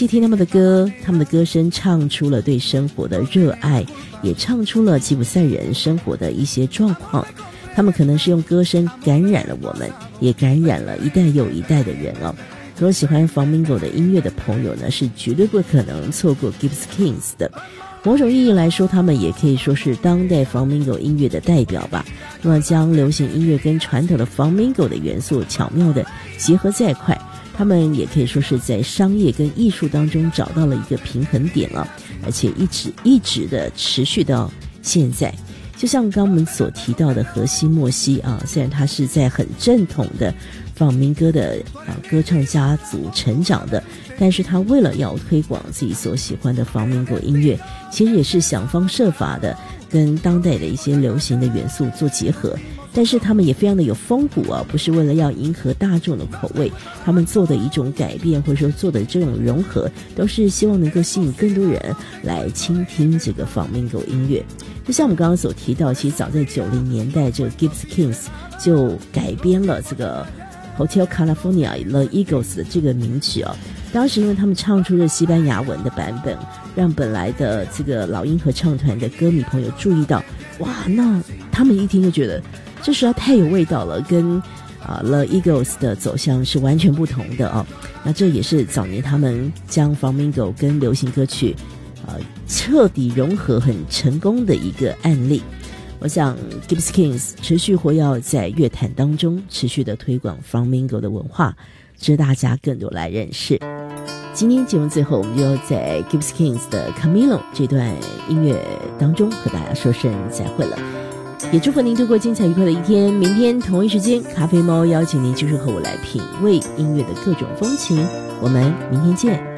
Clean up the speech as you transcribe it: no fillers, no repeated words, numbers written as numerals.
细听他们的歌，他们的歌声唱出了对生活的热爱，也唱出了吉普赛人生活的一些状况。他们可能是用歌声感染了我们，也感染了一代又一代的人哦。如果喜欢 Flamingo 的音乐的朋友呢，是绝对不可能错过 Gypsy Kings 的。某种意义来说，他们也可以说是当代 Flamingo 音乐的代表吧。那么将流行音乐跟传统的 Flamingo 的元素巧妙的结合在一块，他们也可以说是在商业跟艺术当中找到了一个平衡点了，而且一直的持续到现在。就像刚刚我们所提到的荷西莫西啊，虽然他是在很正统的放民歌的歌唱家族成长的，但是他为了要推广自己所喜欢的防民歌音乐，其实也是想方设法的跟当代的一些流行的元素做结合。但是他们也非常的有风骨啊，不是为了要迎合大众的口味，他们做的一种改变或者说做的这种融合，都是希望能够吸引更多人来倾听这个仿民歌音乐。就像我们刚刚所提到，其实早在90年代，这个 Gypsy Kings 就改编了这个 Hotel California The Eagles 的这个名曲啊。当时因为他们唱出了西班牙文的版本，让本来的这个老鹰合唱团的歌迷朋友注意到，哇，那他们一听就觉得这实在太有味道了，跟The Eagles 的走向是完全不同的哦。那这也是早年他们将 Flamingo 跟流行歌曲彻底融合很成功的一个案例。我想 Gypsy Kings 持续活跃在乐坛当中，持续的推广 Flamingo 的文化，值得大家更多来认识。今天节目最后，我们就要在 Gypsy Kings 的 Camilo 这段音乐当中和大家说声再会了，也祝福您度过精彩愉快的一天。明天同一时间，咖啡猫邀请您继续和我来品味音乐的各种风情，我们明天见。